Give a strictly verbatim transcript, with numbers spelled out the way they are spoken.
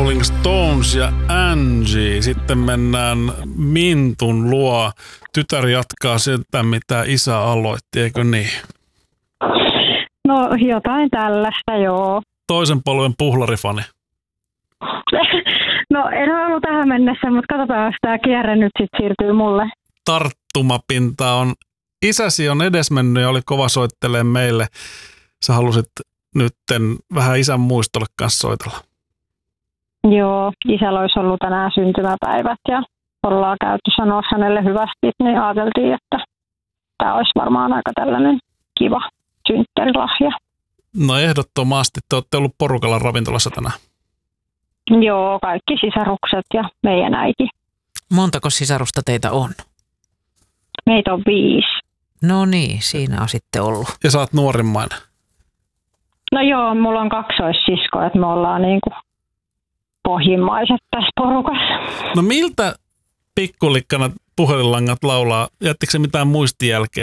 Rolling Stones ja Angie. Sitten mennään Mintun luo. Tytär jatkaa sitä, mitä isä aloitti, eikö niin? No jotain tällaista, joo. Toisen polven puhlarifani. No en ole ollut tähän mennessä, mutta katsotaan, jos tämä kierre nyt sitten siirtyy mulle. Tarttumapinta on. Isäsi on edesmennyt ja oli kova soittelee meille. Sä halusit nytten vähän isän muistolle kanssa soitella. Joo, isällä olisi ollut tänään syntymäpäivät ja ollaan käyty sanoa hänelle hyvästi, niin ajateltiin, että tämä olisi varmaan aika tällainen kiva synttärilahja. No ehdottomasti. Te olette ollut porukalla ravintolassa tänään. Joo, kaikki sisarukset ja meidän äiti. Montako sisarusta teitä on? Meitä on viisi. No niin, siinä on sitten ollut. Ja sä oot nuorimmainen. No joo, mulla on kaksoissisko, että me ollaan niinku pohjimmaiset tässä porukassa. No miltä pikkulikkana puhelinlangat laulaa? Jättikö se mitään muistijälkeä